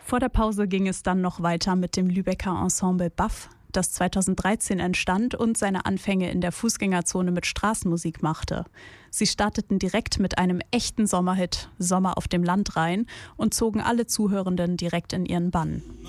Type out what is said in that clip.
Vor der Pause ging es dann noch weiter mit dem Lübecker Ensemble BAF, das 2013 entstand und seine Anfänge in der Fußgängerzone mit Straßenmusik machte. Sie starteten direkt mit einem echten Sommerhit, Sommer auf dem Land rein, und zogen alle Zuhörenden direkt in ihren Bann.